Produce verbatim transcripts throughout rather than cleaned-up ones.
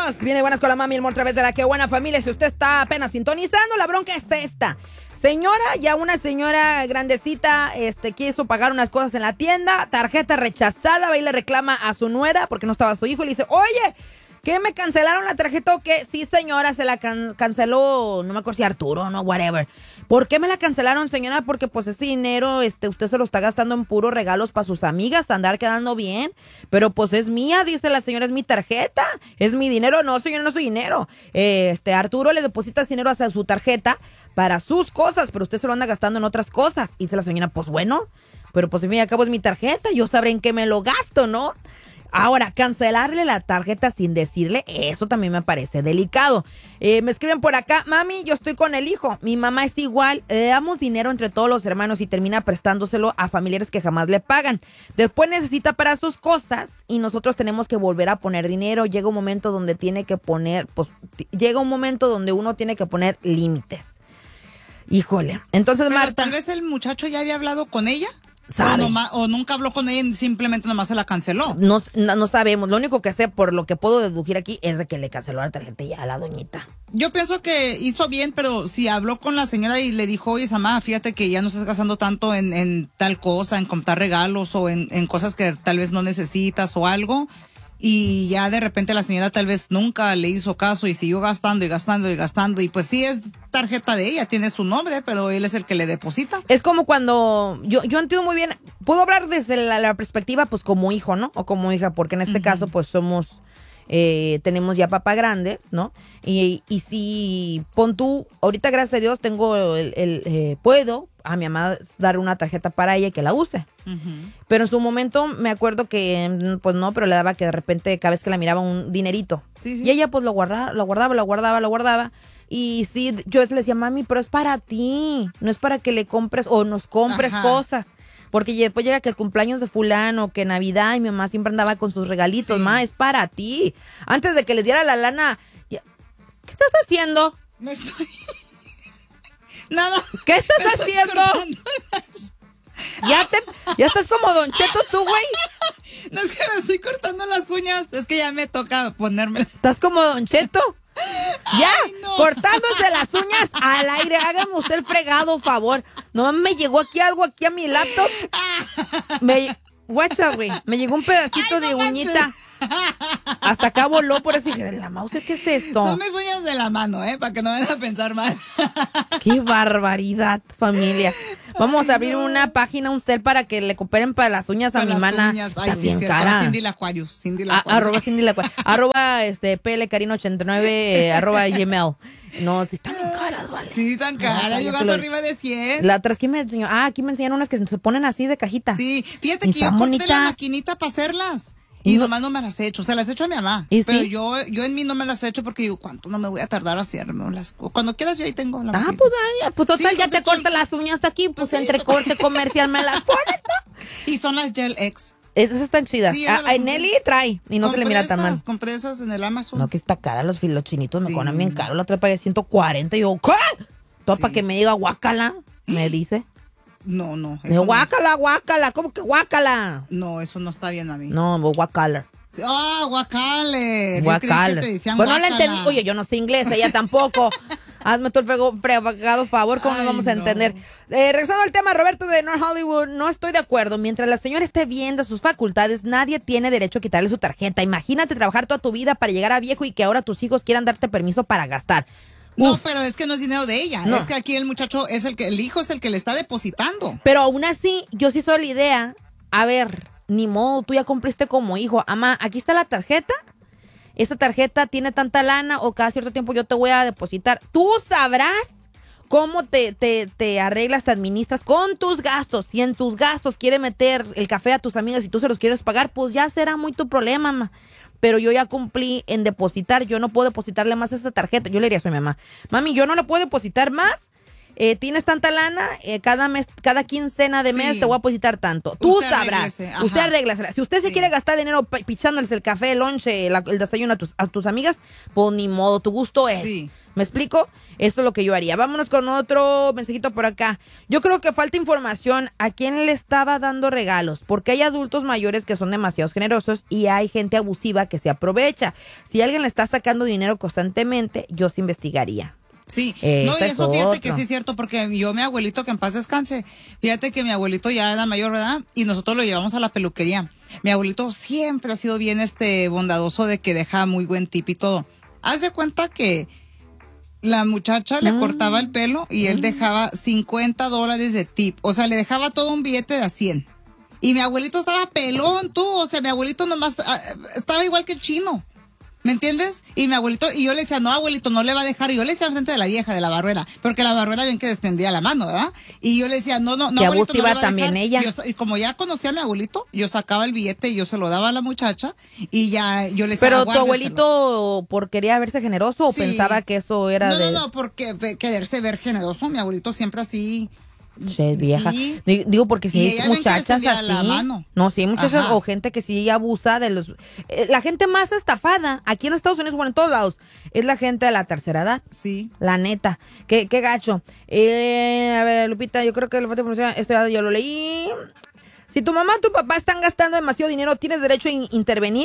buenos. Viene buenas con la mami, el mol, a través de la que buena familia. Si usted está apenas sintonizando, la bronca es esta. Señora, ya una señora grandecita este, quiso pagar unas cosas en la tienda, tarjeta rechazada, va y le reclama a su nuera porque no estaba su hijo y le dice, oye, ¿qué me cancelaron la tarjeta o qué? Sí, señora, se la can- canceló, no me acuerdo si Arturo, no, whatever. ¿Por qué me la cancelaron, señora? Porque pues ese dinero, este, usted se lo está gastando en puros regalos para sus amigas, andar quedando bien. Pero pues es mía, dice la señora, es mi tarjeta, es mi dinero. No, señora, no es su dinero. Eh, este, Arturo le deposita dinero hacia su tarjeta para sus cosas, pero usted se lo anda gastando en otras cosas. Y dice la señora, pues bueno, pero pues al fin y al cabo es mi tarjeta, yo sabré en qué me lo gasto, ¿no? Ahora, cancelarle la tarjeta sin decirle, eso también me parece delicado. Eh, me escriben por acá, mami, yo estoy con el hijo. Mi mamá es igual, le damos dinero entre todos los hermanos y termina prestándoselo a familiares que jamás le pagan. Después necesita para sus cosas y nosotros tenemos que volver a poner dinero. Llega un momento donde tiene que poner, pues, t- llega un momento donde uno tiene que poner límites. Híjole, entonces Pero Marta... tal vez el muchacho ya había hablado con ella. ¿Sabe? O, nomás, o nunca habló con ella y simplemente nomás se la canceló. No, no, no sabemos. Lo único que sé, por lo que puedo deducir aquí, es de que le canceló la tarjeta ya a la doñita. Yo pienso que hizo bien, pero si habló con la señora y le dijo, oye, Samá, fíjate que ya no estás gastando tanto en, en tal cosa, en comprar regalos o en, en cosas que tal vez no necesitas o algo. Y ya de repente la señora tal vez nunca le hizo caso y siguió gastando y gastando y gastando. Y pues sí es tarjeta de ella, tiene su nombre, pero él es el que le deposita. Es como cuando, yo, yo entiendo muy bien, puedo hablar desde la, la perspectiva, pues como hijo, ¿no? O como hija, porque en este uh-huh. caso, pues somos, eh, tenemos ya papás grandes, ¿no? Y, y si, pon tú, ahorita gracias a Dios tengo el, el eh, puedo a mi mamá dar una tarjeta para ella y que la use. Uh-huh. Pero en su momento me acuerdo que, pues no, pero le daba que de repente cada vez que la miraba un dinerito. Sí, sí. Y ella pues lo guardaba, lo guardaba, lo guardaba, lo guardaba. Y sí, yo le decía, mami, pero es para ti, no es para que le compres o nos compres Ajá. cosas. Porque después llega que el cumpleaños de fulano, que Navidad, y mi mamá siempre andaba con sus regalitos. Sí. Ma, es para ti. Antes de que les diera la lana, ya... ¿qué estás haciendo? Me estoy... Nada. ¿Qué estás haciendo? Las... ¿Ya, te, ¿Ya estás como Don Cheto tú, güey? No, es que me estoy cortando las uñas. Es que ya me toca ponerme. ¿Estás como Don Cheto? Ya, Ay, no. Cortándose las uñas al aire. Hágame usted el fregado, favor. No me llegó aquí algo aquí a mi laptop. Me, guacha, güey. Me llegó un pedacito Ay, no de manches. uñita. Hasta acá voló, por eso dije, la mouse, ¿qué es esto? Son mis uñas de la mano, ¿eh? Para que no vayan a pensar mal. Qué barbaridad, familia. Vamos Ay, a abrir no. una página, un cel para que le cooperen para las uñas para a mi mana. Uñas. Ay, sí, sí, cara. Cindy Laquarius, Cindy Laquarius. A, arroba Cindy Laquarius. arroba este, pelecarino ochenta y nueve, eh, arroba gmail. No, sí están bien caras, vale. Sí, están caras. No, yo gasto lo... arriba de cien. La otra, ¿qué me enseñó? Ah, aquí me enseñaron unas que se ponen así de cajita. Sí, fíjate y que yo compré la maquinita para hacerlas. Y no, nomás no me las he hecho, o sea, las he hecho a mi mamá. Pero sí? yo yo en mí no me las he hecho porque digo, ¿cuánto no me voy a tardar a hacerme? Las, cuando quieras yo ahí tengo la Ah, maquinita. pues, ay, pues total, sí, ya te corta las uñas aquí, pues, pues entre sí, corte comercial me las pones. Y son las Gel X. Esas están chidas. Sí, ah, Nelly trae y no se le mira tan mal. Compré esas en el Amazon. No, que está cara, los, los chinitos sí. me cobran bien caro. La otra pagué ciento cuarenta y yo, ¿qué? Todo sí. para que me diga guácala, me dice. No, no. Eso guácala, no. guácala, ¿cómo que guácala? No, eso no está bien a mí. No, guácala. Ah, oh, guacale. Guacale. Pues no la entendí. Oye, yo no sé inglés, ella tampoco. Hazme todo el fregado favor, ¿cómo nos vamos a entender? No. Eh, regresando al tema, Roberto de North Hollywood, no estoy de acuerdo. Mientras la señora esté bien de sus facultades, nadie tiene derecho a quitarle su tarjeta. Imagínate trabajar toda tu vida para llegar a viejo y que ahora tus hijos quieran darte permiso para gastar. No, Uf. pero es que no es dinero de ella. No. Es que aquí el muchacho es el que, el hijo es el que le está depositando. Pero aún así, yo sí soy la idea. A ver, ni modo, tú ya cumpliste como hijo. Amá, aquí está la tarjeta. Esta tarjeta tiene tanta lana o cada cierto tiempo yo te voy a depositar. Tú sabrás cómo te, te, te arreglas, te administras con tus gastos. Si en tus gastos quiere meter el café a tus amigas y tú se los quieres pagar, pues ya será muy tu problema, mamá. Pero yo ya cumplí en depositar. Yo no puedo depositarle más a esa tarjeta. Yo le diría a su mamá, mami, yo no le puedo depositar más. Eh, tienes tanta lana, eh, cada mes, cada quincena de mes sí. te voy a depositar tanto. Tú usted sabrás, usted arregla. Si usted sí. se quiere gastar dinero p- pichándoles el café, el lonche, la, el desayuno a tus, a tus amigas, pues ni modo, tu gusto es. Sí. ¿Me explico? Eso es lo que yo haría. Vámonos con otro mensajito por acá. Yo creo que falta información a quién le estaba dando regalos, porque hay adultos mayores que son demasiado generosos y hay gente abusiva que se aprovecha. Si alguien le está sacando dinero constantemente, yo se investigaría. Sí, Ese no, y es eso fíjate otro. que sí es cierto, porque yo, mi abuelito, que en paz descanse, fíjate que mi abuelito ya era mayor, ¿verdad? Y nosotros lo llevamos a la peluquería. Mi abuelito siempre ha sido bien este bondadoso, de que deja muy buen tip y todo. Haz de cuenta que la muchacha le Mm. cortaba el pelo y él dejaba cincuenta dólares de tip. O sea, le dejaba todo un billete de a cien. Y mi abuelito estaba pelón, tú. O sea, mi abuelito nomás ah, estaba igual que el chino. ¿Me entiendes? Y mi abuelito, y yo le decía, no, abuelito, no le va a dejar. Y yo le decía al frente de la vieja, de la barbera, porque la barbera bien que extendía la mano, ¿verdad? Y yo le decía, no, no, no, Qué abuelito, no abusiva le va a también dejar. ella. Y, yo, y como ya conocía a mi abuelito, yo sacaba el billete y yo se lo daba a la muchacha y ya yo le decía, Pero tu "Guárdeselo". abuelito, ¿por quería verse generoso o Sí. pensaba que eso era No, de...? no, no, porque ve- quererse ver generoso, mi abuelito siempre así. Che, vieja. Sí. Di- Digo, porque si Y hay ella ven que muchachas extendía así. la mano. No, sí, hay muchachas Ajá. o gente que sí abusa de los. eh, la gente más estafada aquí en Estados Unidos, bueno, en todos lados, es la gente de la tercera edad. Sí. La neta. Qué, qué gacho. Eh, a ver, Lupita, yo creo que la falta de información, esto ya yo lo leí. Si tu mamá o tu papá están gastando demasiado dinero, ¿tienes derecho a in- intervenir?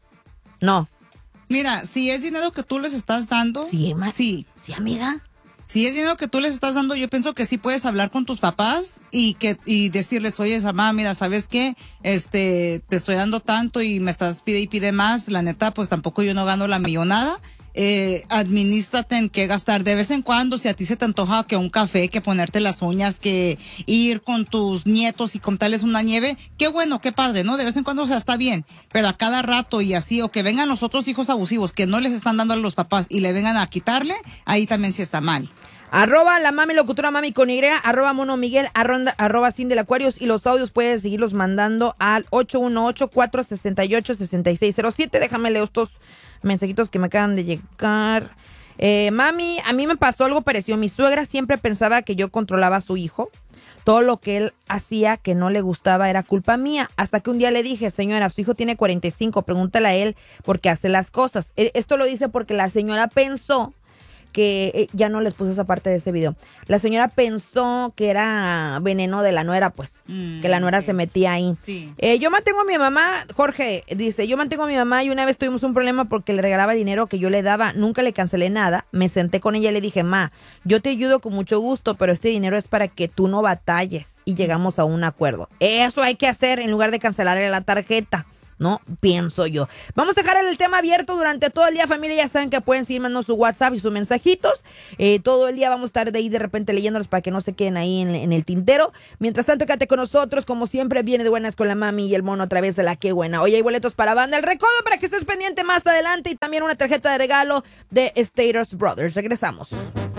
No. Mira, si es dinero que tú les estás dando, Sí, ma- sí. Sí, amiga. Si es dinero que tú les estás dando, yo pienso que sí puedes hablar con tus papás y que y decirles, oye, mamá, mira, ¿sabes qué? Este, te estoy dando tanto y me estás pide y pide más. La neta, pues tampoco yo no gano la millonada. Eh, administrate en qué gastar de vez en cuando. Si a ti se te antoja que un café, que ponerte las uñas, que ir con tus nietos y contarles una nieve, qué bueno, qué padre, ¿no? De vez en cuando, o sea, está bien. Pero a cada rato y así, o que vengan los otros hijos abusivos que no les están dando a los papás y le vengan a quitarle, ahí también sí está mal. Arroba la mami locutora mami con Y, arroba mono Miguel, arroba, arroba Cindy del Aquarius, y los audios puedes seguirlos mandando al ocho uno ocho, cuatro seis ocho, seis seis cero siete. Déjame leer estos mensajitos que me acaban de llegar. Eh, mami, a mí me pasó algo parecido. Mi suegra siempre pensaba que yo controlaba a su hijo. Todo lo que él hacía que no le gustaba era culpa mía. Hasta que un día le dije, señora, su hijo tiene cuarenta y cinco, pregúntale a él por qué hace las cosas. Esto lo dice porque la señora pensó que eh, ya no les puse esa parte de ese video. La señora pensó que era veneno de la nuera, pues, Mm, que la nuera ok. se metía ahí. Sí. Eh, yo mantengo a mi mamá, Jorge dice, yo mantengo a mi mamá y una vez tuvimos un problema porque le regalaba dinero que yo le daba, nunca le cancelé nada, me senté con ella y le dije, ma, yo te ayudo con mucho gusto, pero este dinero es para que tú no batalles, y llegamos a un acuerdo. Eso hay que hacer en lugar de cancelarle la tarjeta. No, pienso yo. Vamos a dejar el tema abierto durante todo el día, familia. Ya saben que pueden seguir mandando su WhatsApp y sus mensajitos. Eh, todo el día vamos a estar de ahí de repente leyéndolos para que no se queden ahí en, en el tintero. Mientras tanto, quédate con nosotros. Como siempre, viene de buenas con la mami y el mono a través de la Qué Buena. Hoy hay boletos para banda El Recodo para que estés pendiente más adelante y también una tarjeta de regalo de Status Brothers. Regresamos.